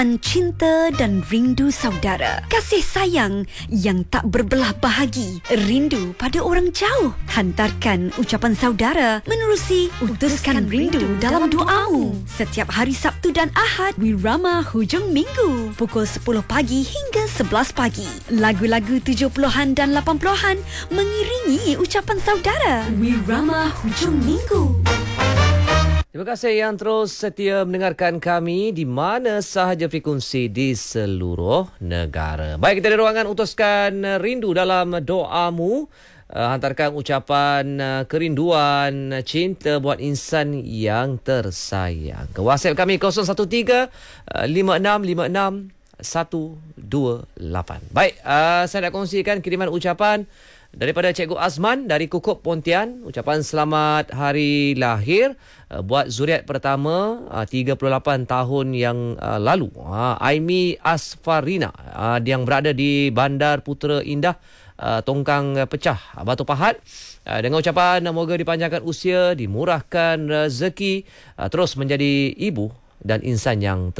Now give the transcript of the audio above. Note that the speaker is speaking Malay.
Cinta dan rindu saudara. Kasih sayang yang tak berbelah bahagi. Rindu pada orang jauh. Hantarkan ucapan saudara menerusi Utuskan Rindu dalam doamu. Setiap hari Sabtu dan Ahad, Wirama Hujung Minggu. Pukul 10 pagi hingga 11 pagi. Lagu-lagu 70-an dan 80-an mengiringi ucapan saudara. Wirama Hujung Minggu. Terima kasih yang terus setia mendengarkan kami di mana sahaja frekuensi di seluruh negara. Baik, kita di ruangan Utuskan Rindu dalam doamu. Hantarkan ucapan kerinduan, cinta buat insan yang tersayang. Ke WhatsApp kami 013-5656-128. Baik, saya nak kongsikan kiriman ucapan daripada Cikgu Azman dari Kukup Pontian. Ucapan selamat hari lahir buat zuriat pertama 38 tahun yang lalu, Aimi Asfarina, yang berada di Bandar Putera Indah, Tongkang Pecah, Batu Pahat. Dengan ucapan moga dipanjangkan usia, dimurahkan rezeki, terus menjadi ibu dan insan yang